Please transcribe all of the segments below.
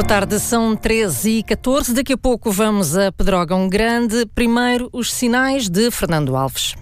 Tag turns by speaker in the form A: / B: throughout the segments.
A: Boa tarde, são 13h14. Daqui a pouco vamos a Pedrógão Grande. Primeiro, os sinais de Fernando Alves.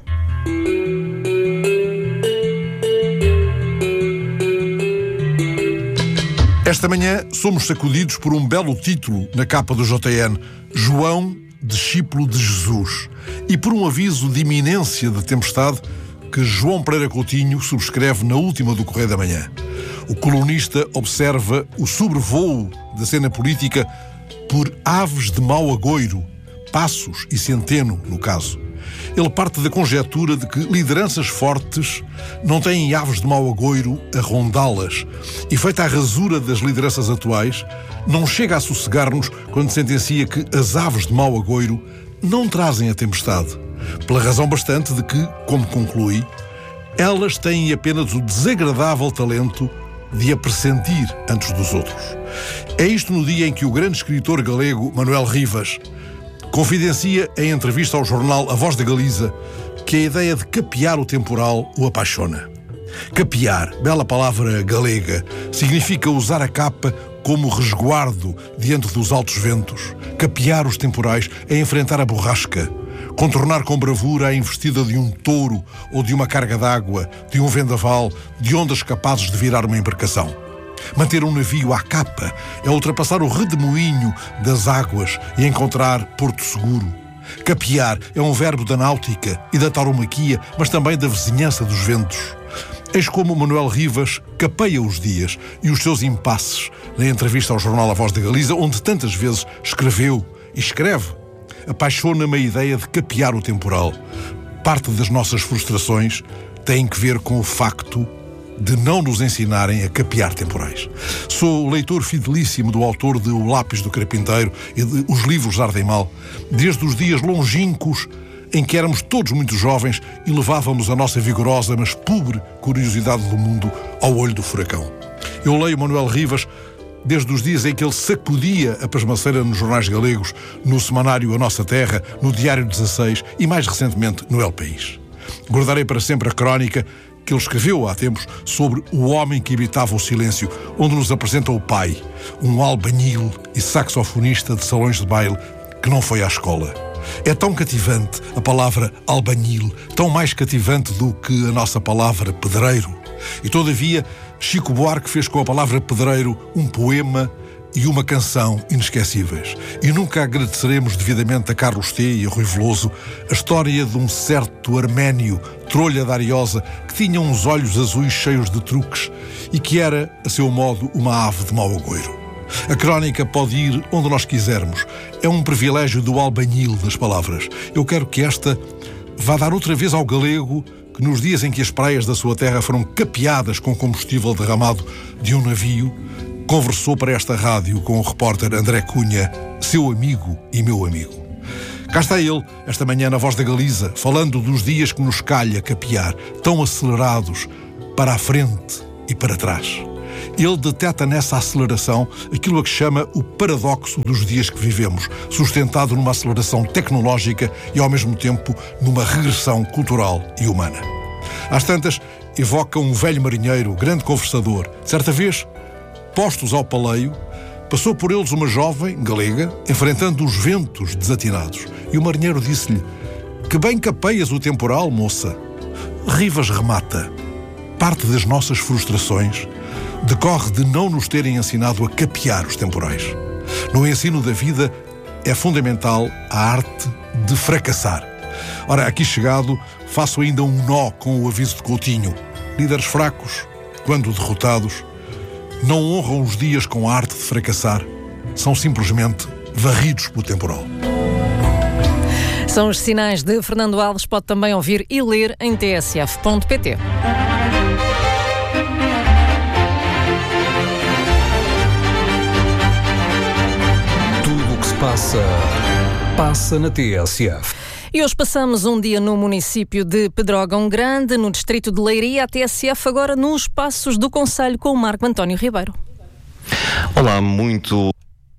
B: Esta manhã somos sacudidos por um belo título na capa do JN: João, discípulo de Jesus, e por um aviso de iminência de tempestade que João Pereira Coutinho subscreve na última do Correio da Manhã. O colunista observa o sobrevoo da cena política por aves de mau agouro, Passos e Centeno, no caso. Ele parte da conjectura de que lideranças fortes não têm aves de mau agouro a rondá-las, e feita a rasura das lideranças atuais, não chega a sossegar-nos quando sentencia que as aves de mau agouro não trazem a tempestade, pela razão bastante de que, como conclui, elas têm apenas o desagradável talento de a pressentir antes dos outros. É isto no dia em que o grande escritor galego Manuel Rivas confidencia em entrevista ao jornal A Voz da Galiza que a ideia de capear o temporal o apaixona. Capear, bela palavra galega, significa usar a capa como resguardo diante dos altos ventos, capear os temporais é enfrentar a borrasca, contornar com bravura a investida de um touro ou de uma carga d'água, de um vendaval, de ondas capazes de virar uma embarcação. Manter um navio à capa é ultrapassar o redemoinho das águas e encontrar porto seguro. Capear é um verbo da náutica e da tauromaquia, mas também da vizinhança dos ventos. Eis como Manuel Rivas capeia os dias e os seus impasses na entrevista ao jornal A Voz da Galiza, onde tantas vezes escreveu e escreve. Apaixona-me a ideia de capear o temporal. Parte das nossas frustrações tem que ver com o facto de não nos ensinarem a capear temporais. Sou leitor fidelíssimo do autor de O Lápis do Carpinteiro e de Os Livros Ardem Mal, desde os dias longínquos em que éramos todos muito jovens e levávamos a nossa vigorosa, mas pobre curiosidade do mundo ao olho do furacão. Eu leio Manuel Rivas desde os dias em que ele sacudia a pasmaceira nos jornais galegos, no semanário A Nossa Terra, no Diário 16 e, mais recentemente, no El País. Guardarei para sempre a crónica que ele escreveu há tempos sobre o homem que habitava o silêncio, onde nos apresenta o pai, um albanil e saxofonista de salões de baile que não foi à escola. É tão cativante a palavra albanil, tão mais cativante do que a nossa palavra pedreiro. E, todavia, Chico Buarque fez com a palavra pedreiro um poema e uma canção inesquecíveis. E nunca agradeceremos devidamente a Carlos T. e a Rui Veloso a história de um certo arménio, trolha da Ariosa, que tinha uns olhos azuis cheios de truques e que era, a seu modo, uma ave de mau agouro. A crónica pode ir onde nós quisermos. É um privilégio do albanil das palavras. Eu quero que esta vá dar outra vez ao galego que, nos dias em que as praias da sua terra foram capeadas com combustível derramado de um navio, conversou para esta rádio com o repórter André Cunha, seu amigo e meu amigo. Cá está ele, esta manhã na Voz da Galiza, falando dos dias que nos calha capear, tão acelerados para a frente e para trás. Ele detecta nessa aceleração aquilo a que chama o paradoxo dos dias que vivemos, sustentado numa aceleração tecnológica e, ao mesmo tempo, numa regressão cultural e humana. Às tantas, evoca um velho marinheiro, grande conversador. Certa vez, postos ao paleio, passou por eles uma jovem galega, enfrentando os ventos desatinados. E o marinheiro disse-lhe: "Que bem capeias o temporal, moça." Rivas remata: parte das nossas frustrações decorre de não nos terem ensinado a capear os temporais. No ensino da vida é fundamental a arte de fracassar. Ora, aqui chegado, faço ainda um nó com o aviso de Coutinho. Líderes fracos, quando derrotados, não honram os dias com a arte de fracassar. São simplesmente varridos pelo temporal.
A: São os sinais de Fernando Alves. Pode também ouvir e ler em tsf.pt.
C: Tudo o que se passa na TSF.
A: E hoje passamos um dia no município de Pedrógão Grande, no distrito de Leiria, a TSF agora nos Passos do Concelho com o Marco António Ribeiro.
D: Olá, muito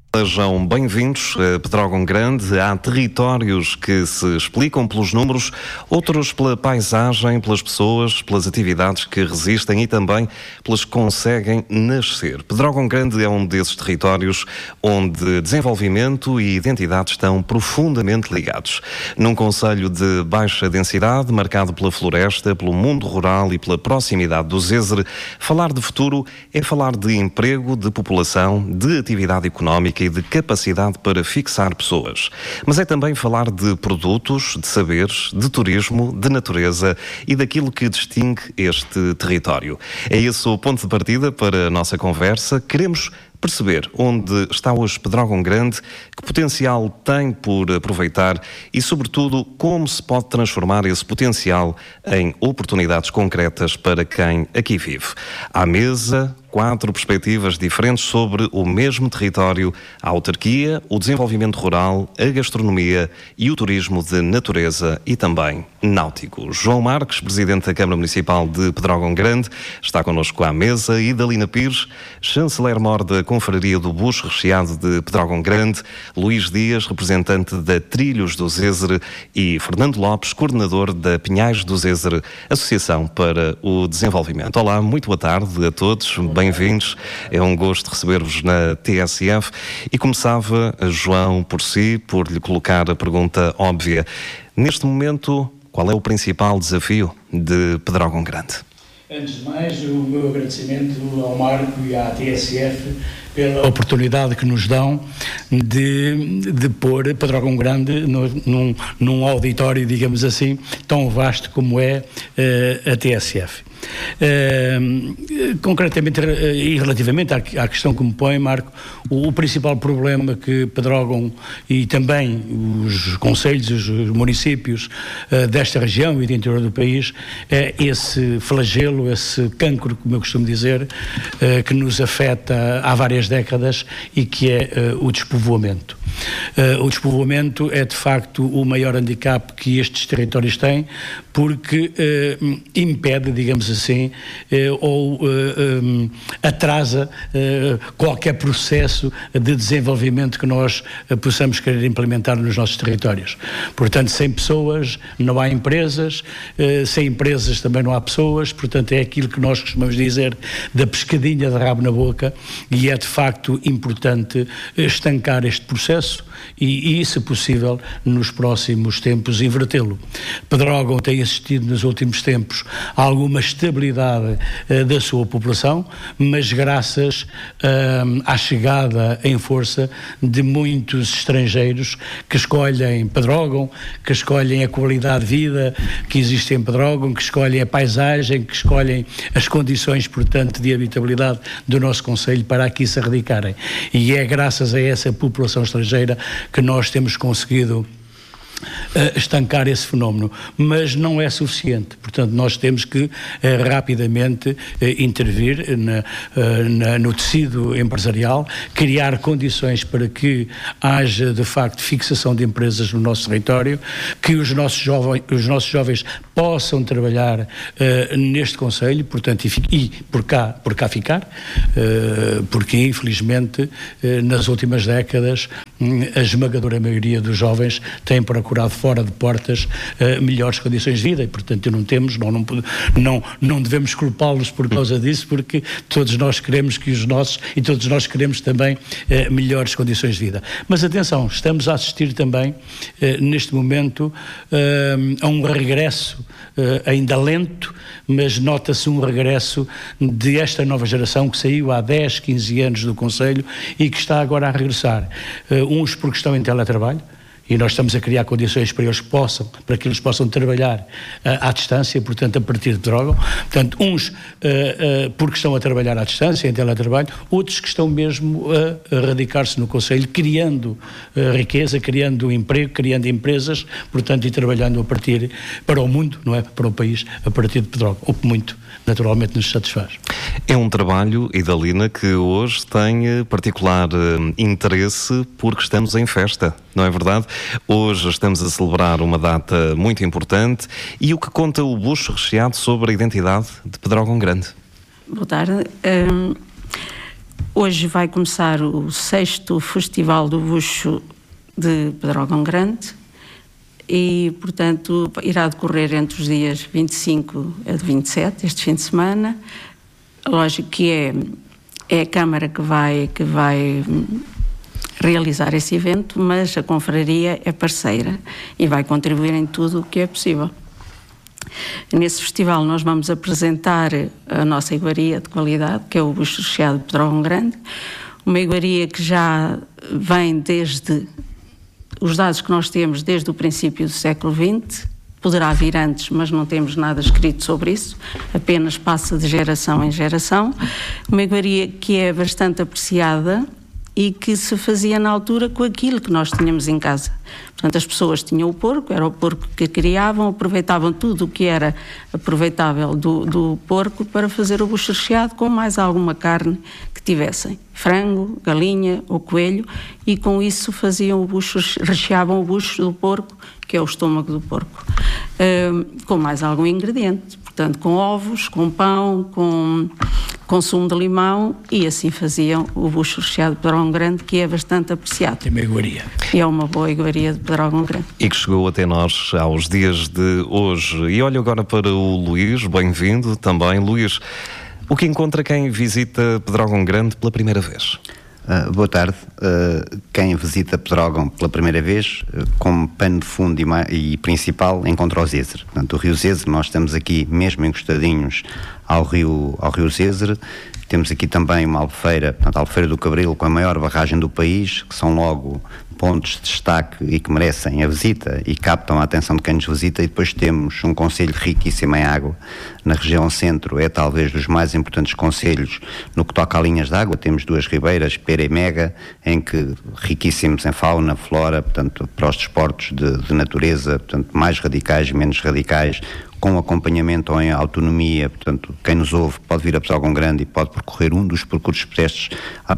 D: Sejam bem-vindos a Pedrógão Grande. Há territórios que se explicam pelos números, outros pela paisagem, pelas pessoas, pelas atividades que resistem e também pelas que conseguem nascer. Pedrógão Grande é um desses territórios onde desenvolvimento e identidade estão profundamente ligados. Num concelho de baixa densidade, marcado pela floresta, pelo mundo rural e pela proximidade do Zézer, falar de futuro é falar de emprego, de população, de atividade económica e de capacidade para fixar pessoas. Mas é também falar de produtos, de saberes, de turismo, de natureza e daquilo que distingue este território. É esse o ponto de partida para a nossa conversa. Queremos perceber onde está hoje Pedrógão Grande, que potencial tem por aproveitar e, sobretudo, como se pode transformar esse potencial em oportunidades concretas para quem aqui vive. À mesa, 4 perspectivas diferentes sobre o mesmo território: a autarquia, o desenvolvimento rural, a gastronomia e o turismo de natureza e também náutico. João Marques, Presidente da Câmara Municipal de Pedrógão Grande, está connosco à mesa, e Dalina Pires, Chanceler-Mor da Confraria do Bucho Recheado de Pedrógão Grande, Luís Dias, representante da Trilhos do Zézer, e Fernando Lopes, coordenador da Pinhais do Zézer, Associação para o Desenvolvimento. Olá, muito boa tarde a todos. Bem-vindos, é um gosto receber-vos na TSF. E começava, João, por si, por lhe colocar a pergunta óbvia. Neste momento, qual é o principal desafio de Pedrógão Grande?
E: Antes de mais, o meu agradecimento ao Marco e à TSF pela oportunidade que nos dão de pôr Pedrógão Grande num auditório, digamos assim, tão vasto como é a TSF. Concretamente e relativamente à questão que me põe, Marco, o principal problema que Pedrógão e também os concelhos, os municípios desta região e do interior do país é esse flagelo, esse cancro, como eu costumo dizer, que nos afeta há várias décadas, e que é o despovoamento. O despovoamento é de facto o maior handicap que estes territórios têm, porque impede, digamos assim, ou atrasa qualquer processo de desenvolvimento que nós possamos querer implementar nos nossos territórios. Portanto, sem pessoas não há empresas, sem empresas também não há pessoas. Portanto, é aquilo que nós costumamos dizer da pescadinha de rabo na boca, e é de facto importante estancar este processo e, se possível, nos próximos tempos invertê-lo. Pedrógão tem assistido nos últimos tempos a alguma estabilidade da sua população, mas graças à chegada em força de muitos estrangeiros que escolhem Pedrógão, que escolhem a qualidade de vida que existe em Pedrógão, que escolhem a paisagem, que escolhem as condições, portanto, de habitabilidade do nosso concelho para aqui se radicarem. E é graças a essa população estrangeira que nós temos conseguido estancar esse fenómeno, mas não é suficiente. Portanto, nós temos que rapidamente intervir no tecido empresarial, criar condições para que haja de facto fixação de empresas no nosso território, que os nossos jovens possam trabalhar neste concelho, portanto, e por cá ficar, porque infelizmente nas últimas décadas a esmagadora maioria dos jovens tem procurado fora de portas melhores condições de vida, e portanto não devemos culpá-los por causa disso, porque todos nós queremos que os nossos, e todos nós queremos também melhores condições de vida. Mas atenção, estamos a assistir também neste momento a um regresso ainda lento, mas nota-se um regresso desta nova geração que saiu há 10, 15 anos do concelho e que está agora a regressar. Uns porque estão em teletrabalho, e nós estamos a criar condições para que eles possam trabalhar à distância, portanto, a partir de Pedrógão. Portanto, uns porque estão a trabalhar à distância, em teletrabalho, outros que estão mesmo a radicar-se no concelho, criando riqueza, criando emprego, criando empresas, portanto, e trabalhando a partir para o mundo, não é? Para o país, a partir de Pedrógão, o que muito naturalmente nos satisfaz.
D: É um trabalho, Idalina, que hoje tem particular interesse porque estamos em festa, não é verdade? Hoje estamos a celebrar uma data muito importante. E o que conta o Bucho Recheado sobre a identidade de Pedrógão Grande?
F: Boa tarde. Hoje vai começar o 6º Festival do Bucho de Pedrógão Grande e, portanto, irá decorrer entre os dias 25 a 27, este fim de semana. Lógico que é a Câmara que vai realizar esse evento, mas a confraria é parceira e vai contribuir em tudo o que é possível. Nesse festival nós vamos apresentar a nossa iguaria de qualidade, que é o Bucho Recheado de Pedrógão Grande, uma iguaria que já vem desde os dados que nós temos desde o princípio do século XX, poderá vir antes, mas não temos nada escrito sobre isso, apenas passa de geração em geração, uma iguaria que é bastante apreciada e que se fazia na altura com aquilo que nós tínhamos em casa. Portanto, as pessoas tinham o porco, era o porco que criavam, aproveitavam tudo o que era aproveitável do porco para fazer o bucho recheado com mais alguma carne que tivessem, frango, galinha ou coelho, e com isso faziam o bucho, recheavam o bucho do porco, que é o estômago do porco, com mais algum ingrediente, portanto, com ovos, com pão, com sumo de limão, e assim faziam o bucho recheado de Pedrógão Grande, que é bastante apreciado.
E: Tem uma iguaria.
F: E é uma boa iguaria de Pedrógão Grande.
D: E que chegou até nós aos dias de hoje. E olho agora para o Luís, bem-vindo também. Luís, o que encontra quem visita Pedrógão Grande pela primeira vez?
G: Boa tarde. Quem visita Pedrógão pela primeira vez, como pano de fundo e principal, encontra o Zézer. Portanto, o Rio Zézer, nós estamos aqui mesmo encostadinhos ao Rio Zézer. Temos aqui também uma albufeira, portanto, a Albufeira do Cabril, com a maior barragem do país, que são logo pontos de destaque e que merecem a visita e captam a atenção de quem nos visita. E depois temos um concelho riquíssimo em água. Na região centro é talvez dos mais importantes concelhos no que toca a linhas de água. Temos duas ribeiras, Pera e Mega, em que riquíssimos em fauna, flora, portanto, para os desportos de natureza, portanto, mais radicais e menos radicais, com acompanhamento ou em autonomia. Portanto, quem nos ouve pode vir a Pedrógão Grande e pode percorrer um dos percursos pedestres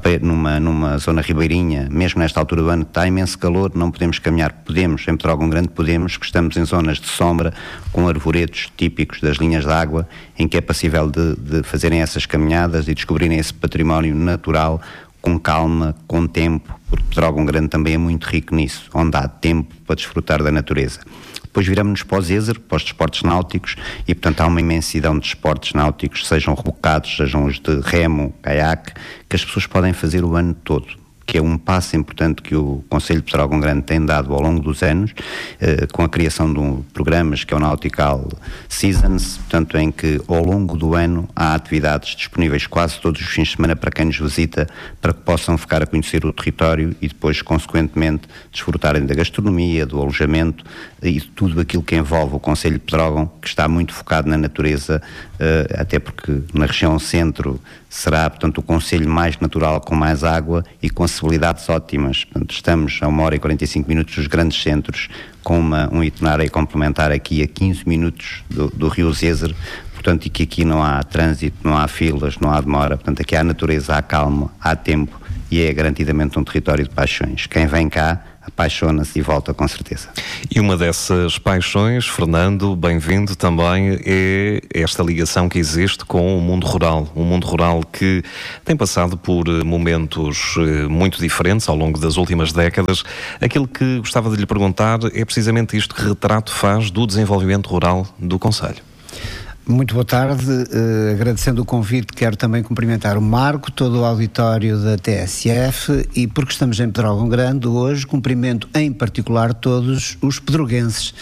G: numa zona ribeirinha, mesmo nesta altura do ano, está imenso calor, não podemos caminhar, podemos, em Pedrógão Grande podemos, que estamos em zonas de sombra, com arvoredos típicos das linhas de água, em que é passível de fazerem essas caminhadas e descobrirem esse património natural, com calma, com tempo, porque Pedrógão Grande também é muito rico nisso, onde há tempo para desfrutar da natureza. Depois viramos-nos para o Zézer, para os desportos náuticos, e portanto há uma imensidão de desportos náuticos, sejam rebocados, sejam os de remo, caiaque, que as pessoas podem fazer o ano todo, que é um passo importante que o Concelho de Pedrógão Grande tem dado ao longo dos anos, com a criação de programas que é o Nautical Seasons, portanto em que ao longo do ano há atividades disponíveis quase todos os fins de semana para quem nos visita, para que possam ficar a conhecer o território e depois, consequentemente, desfrutarem da gastronomia, do alojamento e de tudo aquilo que envolve o Concelho de Pedrógão, que está muito focado na natureza, até porque na região centro será, portanto, o concelho mais natural, com mais água e com acessibilidades ótimas. Portanto, estamos a 1h45 dos grandes centros, com um itinerário complementar aqui a 15 minutos do Rio Zézer, portanto, e que aqui não há trânsito, não há filas, não há demora, portanto, aqui há natureza, há calma, há tempo e é garantidamente um território de paixões. Quem vem cá apaixona-se e volta com certeza.
D: E uma dessas paixões, Fernando, bem-vindo também, é esta ligação que existe com o mundo rural. Um mundo rural que tem passado por momentos muito diferentes ao longo das últimas décadas. Aquilo que gostava de lhe perguntar é precisamente isto: que retrato faz do desenvolvimento rural do concelho?
H: Muito boa tarde, agradecendo o convite, quero também cumprimentar o Marco, todo o auditório da TSF, e porque estamos em Pedrógão Grande hoje, cumprimento em particular todos os pedroguenses.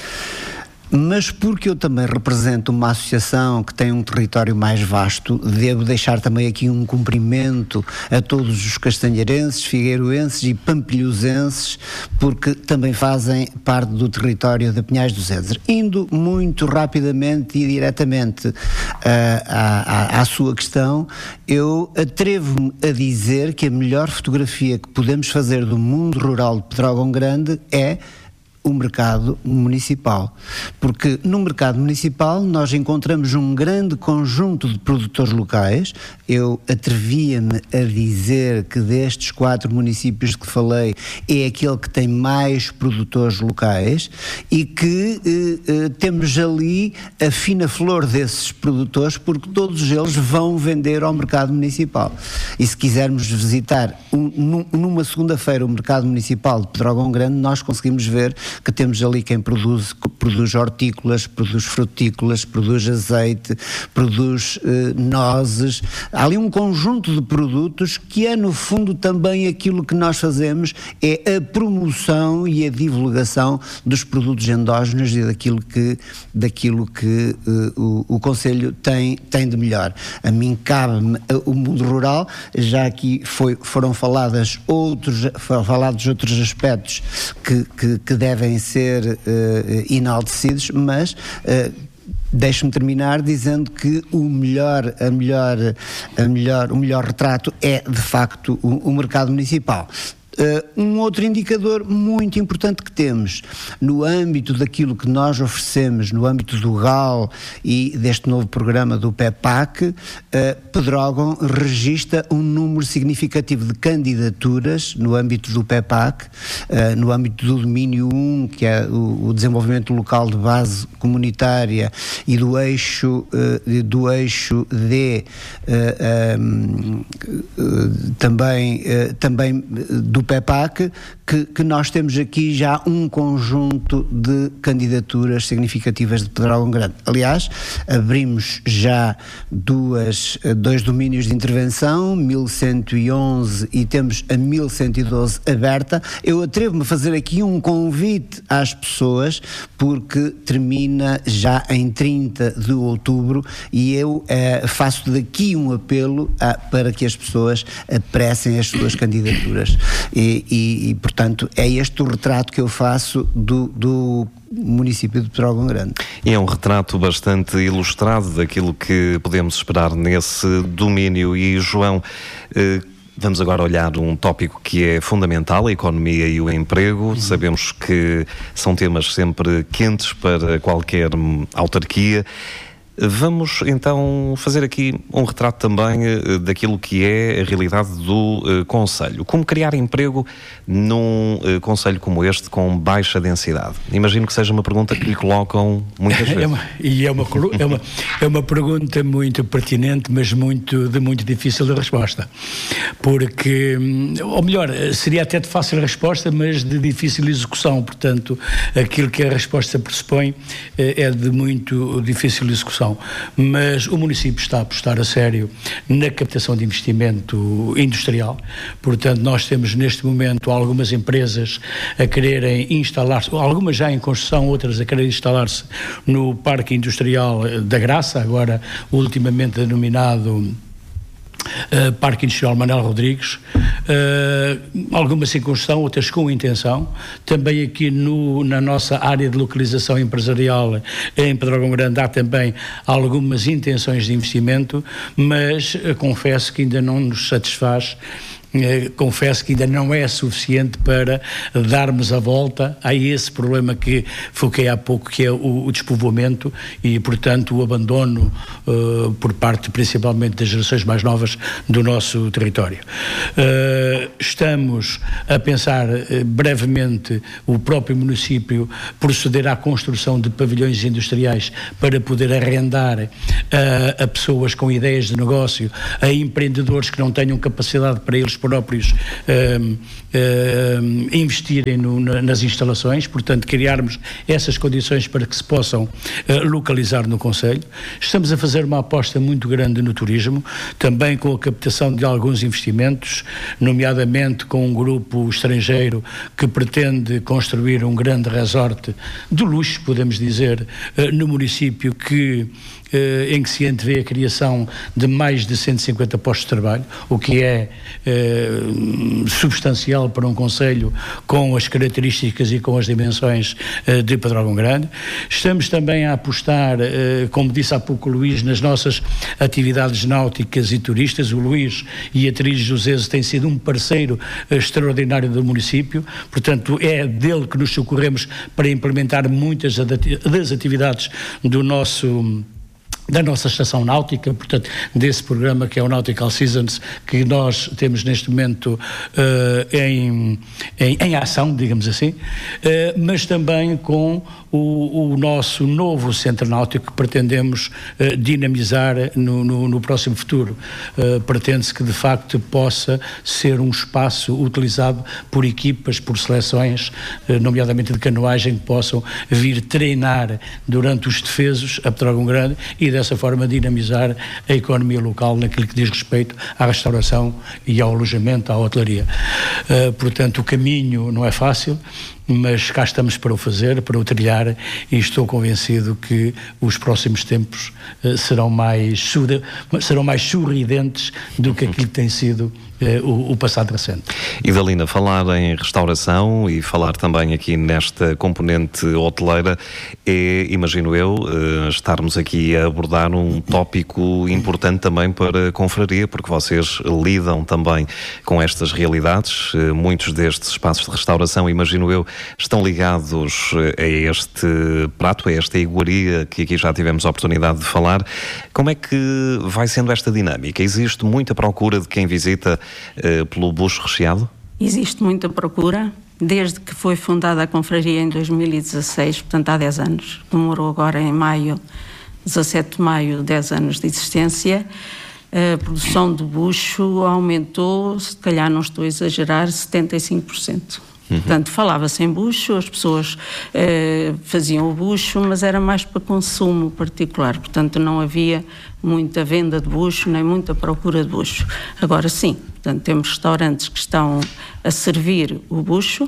H: Mas porque eu também represento uma associação que tem um território mais vasto, devo deixar também aqui um cumprimento a todos os castanheirenses, figueiroenses e pampilhosenses, porque também fazem parte do território de Pinhais do Zézer. Indo muito rapidamente e diretamente à sua questão, eu atrevo-me a dizer que a melhor fotografia que podemos fazer do mundo rural de Pedrógão Grande é o mercado municipal, porque no mercado municipal nós encontramos um grande conjunto de produtores locais. Eu atrevia-me a dizer que destes 4 municípios que falei é aquele que tem mais produtores locais e que temos ali a fina flor desses produtores, porque todos eles vão vender ao mercado municipal. E se quisermos visitar numa segunda-feira o mercado municipal de Pedrógão Grande, nós conseguimos ver que temos ali quem produz hortícolas, produz frutícolas, produz azeite, produz nozes. Há ali um conjunto de produtos que é no fundo também aquilo que nós fazemos, é a promoção e a divulgação dos produtos endógenos e daquilo que o Conselho tem de melhor. A mim cabe-me o mundo rural, já aqui foram falados outros aspectos que devem ser enaltecidos, mas deixe-me terminar dizendo que o melhor retrato é de facto o mercado municipal. Um outro indicador muito importante que temos no âmbito daquilo que nós oferecemos, no âmbito do GAL e deste novo programa do PEPAC, Pedrógão registra um número significativo de candidaturas no âmbito do PEPAC, no âmbito do domínio 1, que é o desenvolvimento local de base comunitária, e do eixo D, também do PEPAC, que nós temos aqui já um conjunto de candidaturas significativas de Pedrógão Grande. Aliás, abrimos já dois domínios de intervenção, 1111 e temos a 1112 aberta. Eu atrevo-me a fazer aqui um convite às pessoas, porque termina já em 30 de outubro e eu faço daqui um apelo para que as pessoas apressem as suas candidaturas. E portanto, é este o retrato que eu faço do município de Pedrógão Grande.
D: E é um retrato bastante ilustrado daquilo que podemos esperar nesse domínio. E, João, vamos agora olhar um tópico que é fundamental, a economia e o emprego. Sabemos que são temas sempre quentes para qualquer autarquia. Vamos então fazer aqui um retrato também daquilo que é a realidade do Conselho. Como criar emprego num Conselho como este, com baixa densidade? Imagino que seja uma pergunta que lhe colocam muitas vezes.
E: É uma pergunta muito pertinente, mas de muito difícil de resposta. Porque, ou melhor, seria até de fácil resposta, mas de difícil execução. Portanto, aquilo que a resposta pressupõe é de muito difícil execução. Mas o município está a apostar a sério na captação de investimento industrial. Portanto, nós temos neste momento algumas empresas a quererem instalar-se, algumas já em construção, outras a quererem instalar-se no Parque Industrial da Graça, agora ultimamente denominado Parque Industrial Manuel Rodrigues, algumas em construção, outras com intenção. Também aqui na nossa área de localização empresarial em Pedrógão Grande há também algumas intenções de investimento, mas confesso que ainda não nos satisfaz. Confesso que ainda não é suficiente para darmos a volta a esse problema que foquei há pouco, que é o despovoamento e, portanto, o abandono por parte principalmente das gerações mais novas do nosso território. Estamos a pensar brevemente o próprio município proceder à construção de pavilhões industriais para poder arrendar a pessoas com ideias de negócio, a empreendedores que não tenham capacidade para eles próprios investirem nas instalações, portanto criarmos essas condições para que se possam localizar no Conselho. Estamos a fazer uma aposta muito grande no turismo, também com a captação de alguns investimentos, nomeadamente com um grupo estrangeiro que pretende construir um grande resort de luxo, podemos dizer, no município em que se antevê a criação de mais de 150 postos de trabalho, o que é substancial para um concelho com as características e com as dimensões de Pedrógão Grande. Estamos também a apostar, como disse há pouco o Luís, nas nossas atividades náuticas e turistas. O Luís e a Trilhos dos Ezes têm sido um parceiro extraordinário do município, portanto é dele que nos socorremos para implementar muitas das atividades da nossa estação náutica, portanto, desse programa que é o Nautical Seasons, que nós temos neste momento em ação, digamos assim, mas também com o nosso novo centro náutico que pretendemos dinamizar no próximo futuro. Pretende-se que de facto possa ser um espaço utilizado por equipas, por seleções, nomeadamente de canoagem, que possam vir treinar durante os defesos a Pedrógão Grande e dessa forma dinamizar a economia local naquilo que diz respeito à restauração e ao alojamento, à hotelaria. Portanto, o caminho não é fácil, mas cá estamos para o fazer, para o trilhar, e estou convencido que os próximos tempos serão mais sorridentes do que aquilo que tem sido o passado recente.
D: Idalina, falar em restauração e falar também aqui nesta componente hoteleira é, imagino eu, estarmos aqui a abordar um tópico importante também para a confraria, porque vocês lidam também com estas realidades. Muitos destes espaços de restauração, imagino eu, estão ligados a este prato, a esta iguaria que aqui já tivemos a oportunidade de falar. Como é que vai sendo esta dinâmica? Existe muita procura de quem visita pelo bucho recheado?
F: Existe muita procura, desde que foi fundada a confraria em 2016, portanto há 10 anos. Demorou agora em maio, 17 de maio, 10 anos de existência. A produção de bucho aumentou, se calhar não estou a exagerar, 75%. Portanto, falava-se em bucho, as pessoas faziam o bucho, mas era mais para consumo particular, portanto não havia muita venda de bucho, nem muita procura de bucho. Agora sim, portanto temos restaurantes que estão a servir o bucho,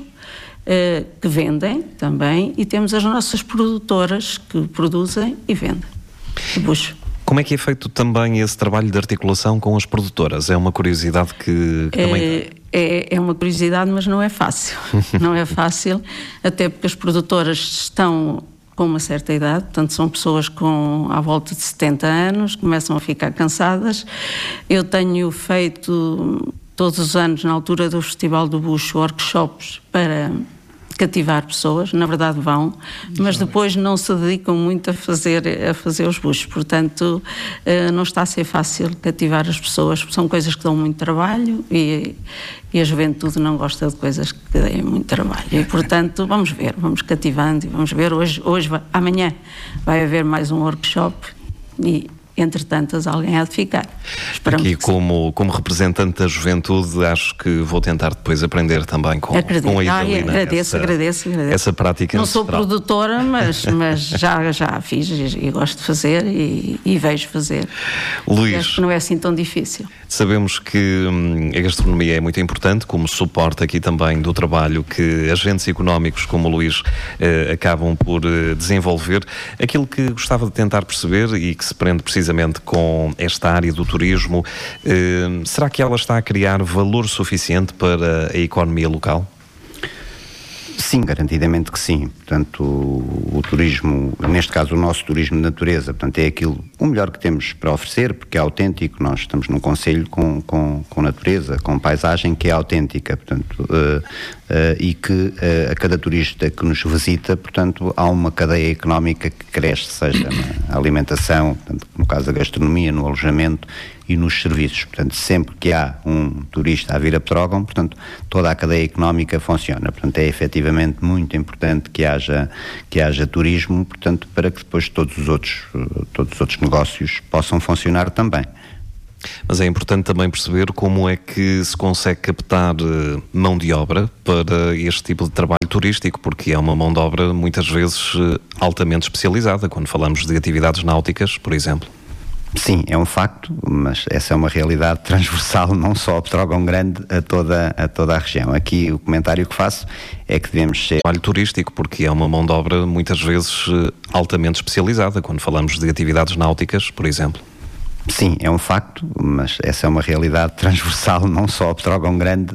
F: que vendem também, e temos as nossas produtoras que produzem e vendem o bucho.
D: Como é que é feito também esse trabalho de articulação com as produtoras? É uma curiosidade que também tem.
F: É uma curiosidade, mas não é fácil. Não é fácil, até porque as produtoras estão com uma certa idade, portanto são pessoas com à volta de 70 anos, começam a ficar cansadas. Eu tenho feito todos os anos, na altura do Festival do Bucho, workshops para cativar pessoas, na verdade vão, mas depois não se dedicam muito a fazer os buchos, portanto não está a ser fácil cativar as pessoas, porque são coisas que dão muito trabalho e a juventude não gosta de coisas que deem muito trabalho, e portanto vamos cativando e vamos ver, amanhã vai haver mais um workshop e entretanto alguém há de ficar. Esperamos
D: aqui como representante da juventude, acho que vou tentar depois aprender também com a Idalina.
F: Agradeço.
D: Essa prática
F: não sou produtora, mas já fiz e gosto de fazer e vejo fazer.
D: Luís,
F: acho que não é assim tão difícil.
D: Sabemos que a gastronomia é muito importante como suporte aqui também do trabalho que agentes económicos como o Luís acabam por desenvolver. Aquilo que gostava de tentar perceber e que se prende precisamente com esta área do turismo, será que ela está a criar valor suficiente para a economia local?
G: Sim, garantidamente que sim. Portanto, o turismo, neste caso o nosso turismo de natureza, portanto, é o melhor que temos para oferecer, porque é autêntico. Nós estamos num concelho com natureza, com paisagem que é autêntica, portanto, e que a cada turista que nos visita, portanto, há uma cadeia económica que cresce, seja na alimentação, portanto, no caso da gastronomia, no alojamento e nos serviços. Portanto, sempre que há um turista a vir a Pedrógão, portanto, toda a cadeia económica funciona. Portanto, é efetivamente muito importante que haja turismo, portanto, para que depois todos os outros negócios possam funcionar também.
D: Mas é importante também perceber como é que se consegue captar mão de obra para este tipo de trabalho turístico, porque é uma mão de obra muitas vezes altamente especializada, quando falamos de atividades náuticas, por exemplo.
G: Sim, é um facto, mas essa é uma realidade transversal, não só a Pedrógão Grande, a toda a região. Aqui o comentário que faço é que devemos ser...
D: Trabalho turístico, porque é uma mão de obra muitas vezes altamente especializada, quando falamos de atividades náuticas, por exemplo.
G: Sim, é um facto, mas essa é uma realidade transversal, não só a Pedrógão Grande,